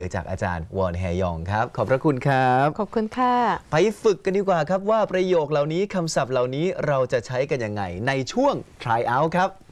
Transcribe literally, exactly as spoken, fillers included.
จากอาจารย์วอนแฮยองครับขอบพระคุณครับขอบคุณค่ะไปฝึกกันดีกว่าครับว่าประโยคเหล่านี้คำศัพท์เหล่านี้เราจะใช้กันยังไงในช่วง try out ครับ